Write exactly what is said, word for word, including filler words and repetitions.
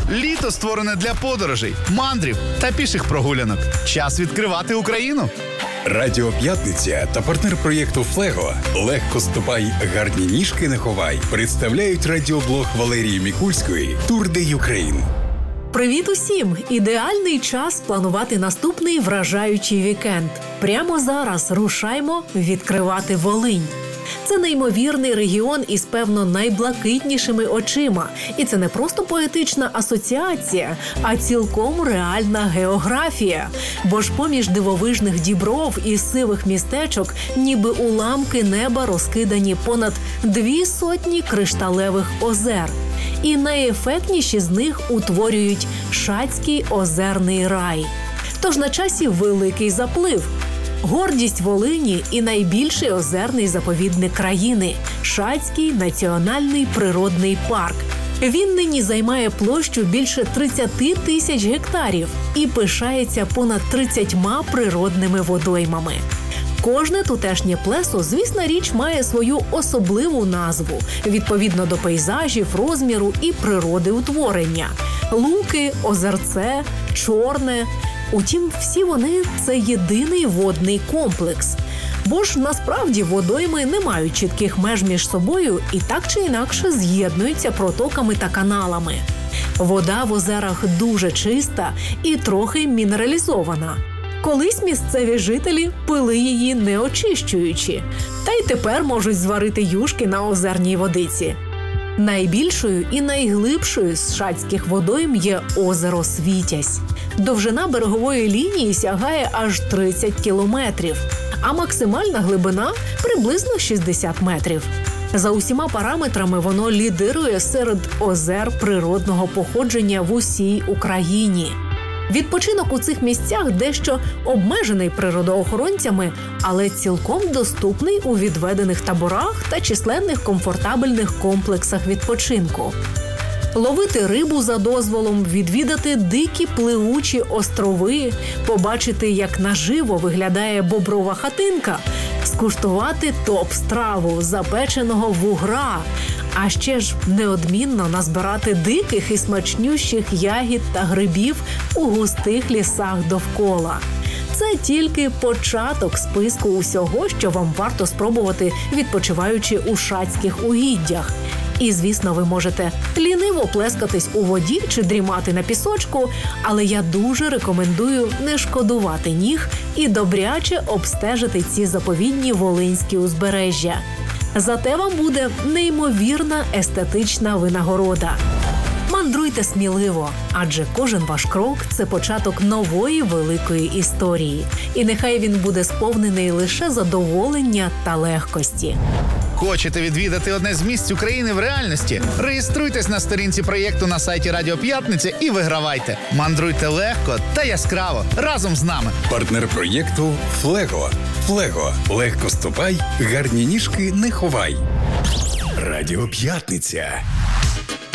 Літо створене для подорожей, мандрів та піших прогулянок. Час відкривати Україну. Радіо П'ятниця та партнер проєкту «Флего» «Легко ступай, гарні ніжки не ховай» представляють радіоблог Валерії Мікульської «Тур де Юкрейн». Привіт усім! Ідеальний час планувати наступний вражаючий вікенд. Прямо зараз рушаймо відкривати Волинь. Це неймовірний регіон із, певно, найблакитнішими очима. І це не просто поетична асоціація, а цілком реальна географія. Бо ж поміж дивовижних дібров і сивих містечок, ніби уламки неба розкидані понад дві сотні кришталевих озер. І найефектніші з них утворюють Шацький озерний рай. Тож на часі великий заплив. Гордість Волині і найбільший озерний заповідник країни – Шацький національний природний парк. Він нині займає площу більше тридцять тисяч гектарів і пишається понад тридцятьма природними водоймами. Кожне тутешнє плесо, звісна річ, має свою особливу назву, відповідно до пейзажів, розміру і природи утворення. Луки, озерце, Чорне. Утім, всі вони – це єдиний водний комплекс. Бо ж насправді водойми не мають чітких меж між собою і так чи інакше з'єднуються протоками та каналами. Вода в озерах дуже чиста і трохи мінералізована. Колись місцеві жителі пили її не очищуючи, та й тепер можуть зварити юшки на озерній водиці. Найбільшою і найглибшою з шацьких водойм є озеро Світязь. Довжина берегової лінії сягає аж тридцять кілометрів, а максимальна глибина – приблизно шістдесят метрів. За усіма параметрами воно лідирує серед озер природного походження в усій Україні. Відпочинок у цих місцях дещо обмежений природоохоронцями, але цілком доступний у відведених таборах та численних комфортабельних комплексах відпочинку. Ловити рибу за дозволом, відвідати дикі пливучі острови, побачити, як наживо виглядає боброва хатинка, скуштувати топ-страву запеченого вугра, а ще ж неодмінно назбирати диких і смачнющих ягід та грибів у густих лісах довкола. Це тільки початок списку усього, що вам варто спробувати, відпочиваючи у шацьких угіддях. І, звісно, ви можете ліниво плескатись у воді чи дрімати на пісочку, але я дуже рекомендую не шкодувати ніг і добряче обстежити ці заповідні волинські узбережжя. Зате вам буде неймовірна естетична винагорода. Мандруйте сміливо, адже кожен ваш крок – це початок нової великої історії. І нехай він буде сповнений лише задоволення та легкості. Хочете відвідати одне з місць України в реальності? Реєструйтесь на сторінці проєкту на сайті Радіо П'ятниця і вигравайте. Мандруйте легко та яскраво разом з нами. Партнер проєкту «Флего». «Флего» – легко ступай, гарні ніжки не ховай. Радіо П'ятниця.